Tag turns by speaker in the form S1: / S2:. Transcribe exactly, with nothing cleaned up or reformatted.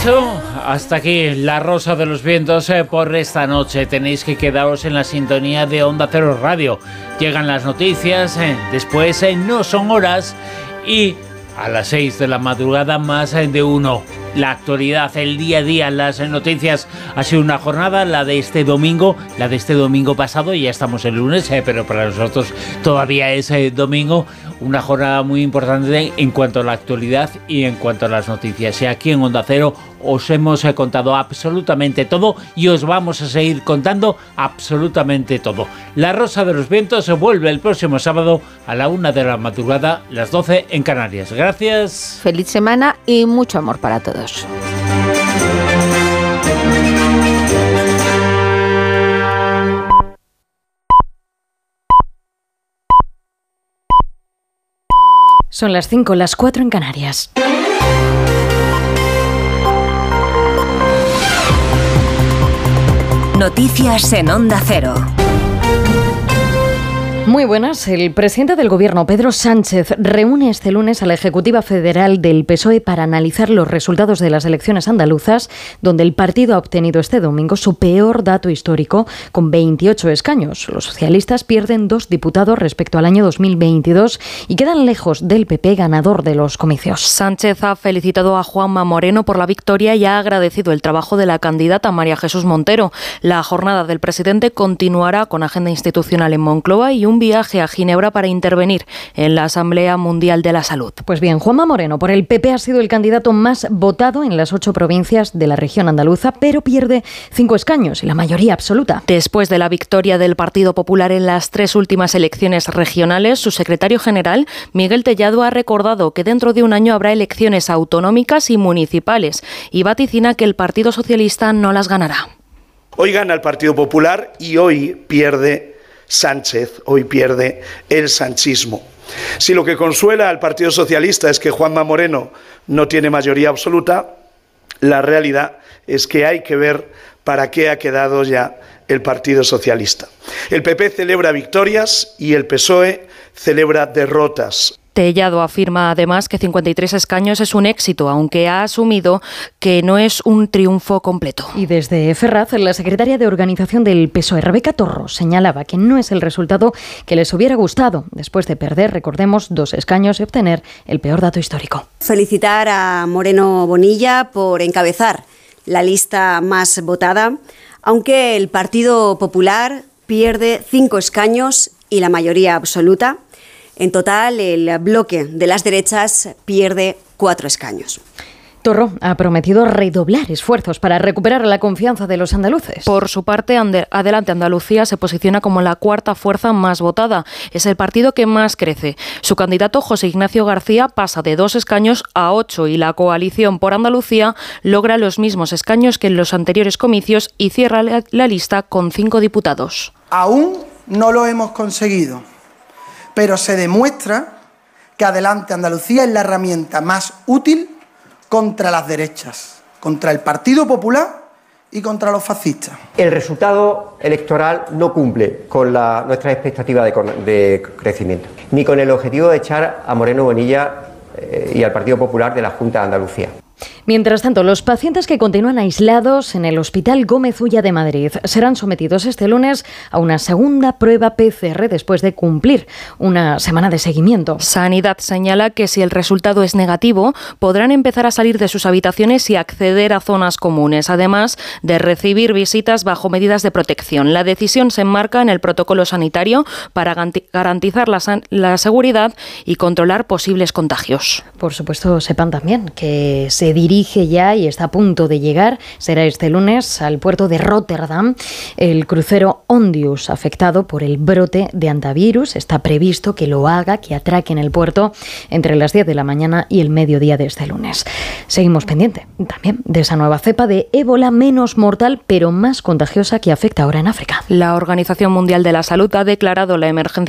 S1: dicho, hasta aquí La Rosa de los Vientos eh, por esta noche. Tenéis que quedaros en la sintonía de Onda Cero Radio. Llegan las noticias, eh, después eh, no son horas y a las seis de la madrugada más eh, de uno. La actualidad, el día a día, las noticias. Ha sido una jornada, la de este domingo, la de este domingo pasado, ya estamos el lunes, eh, pero para nosotros todavía es eh, domingo. Una jornada muy importante en cuanto a la actualidad y en cuanto a las noticias. Y aquí en Onda Cero os hemos eh, contado absolutamente todo y os vamos a seguir contando absolutamente todo. La Rosa de los Vientos se vuelve el próximo sábado a la una de la madrugada, las doce en Canarias. Gracias.
S2: Feliz semana y mucho amor para todos.
S3: Son las cinco, las cuatro en Canarias.
S4: Noticias en Onda Cero.
S3: Muy buenas. El presidente del Gobierno, Pedro Sánchez, reúne este lunes a la Ejecutiva Federal del P S O E para analizar los resultados de las elecciones andaluzas, donde el partido ha obtenido este domingo su peor dato histórico, con veintiocho escaños. Los socialistas pierden dos diputados respecto al año dos mil veintidós y quedan lejos del P P, ganador de los comicios.
S5: Sánchez ha felicitado a Juanma Moreno por la victoria y ha agradecido el trabajo de la candidata María Jesús Montero. La jornada del presidente continuará con agenda institucional en Moncloa y un viaje a Ginebra para intervenir en la Asamblea Mundial de la Salud.
S3: Pues bien, Juanma Moreno por el P P ha sido el candidato más votado en las ocho provincias de la región andaluza, pero pierde cinco escaños y la mayoría absoluta.
S5: Después de la victoria del Partido Popular en las tres últimas elecciones regionales, su secretario general, Miguel Tellado, ha recordado que dentro de un año habrá elecciones autonómicas y municipales y vaticina que el Partido Socialista no las ganará.
S6: Hoy gana el Partido Popular y hoy pierde Sánchez, hoy pierde el sanchismo. Si lo que consuela al Partido Socialista es que Juanma Moreno no tiene mayoría absoluta, la realidad es que hay que ver para qué ha quedado ya el Partido Socialista. El P P celebra victorias y el P S O E celebra derrotas.
S5: Tellado afirma además que cincuenta y tres escaños es un éxito, aunque ha asumido que no es un triunfo completo.
S3: Y desde Ferraz, la secretaria de organización del P S O E, Rebeca Torro, señalaba que no es el resultado que les hubiera gustado, después de perder, recordemos, dos escaños y obtener el peor dato histórico.
S7: Felicitar a Moreno Bonilla por encabezar la lista más votada, aunque el Partido Popular pierde cinco escaños y la mayoría absoluta. En total, el bloque de las derechas pierde cuatro escaños.
S3: Torro ha prometido redoblar esfuerzos para recuperar la confianza de los andaluces.
S5: Por su parte, Adelante Andalucía se posiciona como la cuarta fuerza más votada. Es el partido que más crece. Su candidato, José Ignacio García, pasa de dos escaños a ocho y la coalición por Andalucía logra los mismos escaños que en los anteriores comicios y cierra la lista con cinco diputados.
S8: Aún no lo hemos conseguido, pero se demuestra que Adelante Andalucía es la herramienta más útil contra las derechas, contra el Partido Popular y contra los fascistas.
S9: El resultado electoral no cumple con la, nuestras expectativas de, de crecimiento, ni con el objetivo de echar a Moreno Bonilla eh, y al Partido Popular de la Junta de Andalucía.
S3: Mientras tanto, los pacientes que continúan aislados en el Hospital Gómez Ulla de Madrid serán sometidos este lunes a una segunda prueba P C R después de cumplir una semana de seguimiento.
S5: Sanidad señala que si el resultado es negativo, podrán empezar a salir de sus habitaciones y acceder a zonas comunes, además de recibir visitas bajo medidas de protección. La decisión se enmarca en el protocolo sanitario para garantizar la, la seguridad y controlar posibles contagios.
S3: Por supuesto, sepan también que se dirige ya y está a punto de llegar, será este lunes, al puerto de Rotterdam, el crucero Ondius, afectado por el brote de antivirus. Está previsto que lo haga, que atraque en el puerto entre las diez de la mañana y el mediodía de este lunes. Seguimos pendiente también de esa nueva cepa de ébola, menos mortal pero más contagiosa, que afecta ahora en África.
S5: La Organización Mundial de la Salud ha declarado la emergencia